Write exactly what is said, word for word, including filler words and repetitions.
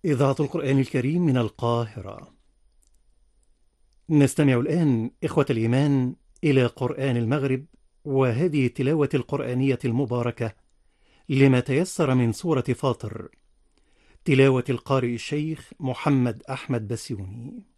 إذاعة القرآن الكريم من القاهرة. نستمع الآن إخوة الإيمان إلى قرآن المغرب وهذه التلاوة القرآنية المباركة لما تيسر من سورة فاطر، تلاوة القارئ الشيخ محمد أحمد بسيوني.